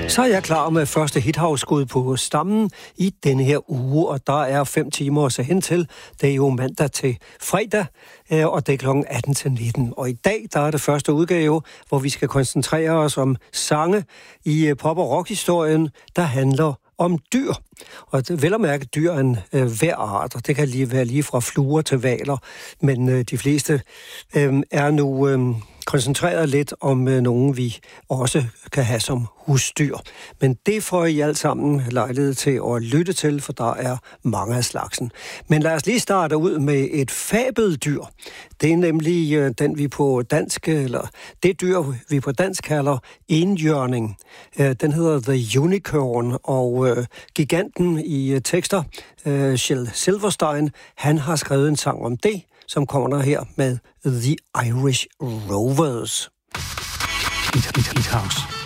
Så er jeg klar med første hithavskud på stammen i denne her uge, og der er 5 timer at se hen til. Det er jo mandag til fredag, og det er kl. 18 til 19. Og i dag, der er det første udgave, hvor vi skal koncentrere os om sange i pop- og rockhistorien, der handler om dyr. Og det vel at mærke dyr er en hver art, og det kan være lige fra fluer til hvaler, men de fleste er nu koncentreret lidt om nogen, vi også kan have som husdyr. Men det får I alt sammen lejlighed til at lytte til, for der er mange af slagsen. Men lad os lige starte ud med et fabeldyr. Det er nemlig den, vi på dansk, eller det dyr, vi på dansk kalder enhjørning. Den hedder The Unicorn, og giganten i tekster, Shel Silverstein, han har skrevet en sang om det, som kommer der her med The Irish Rovers. Hit House.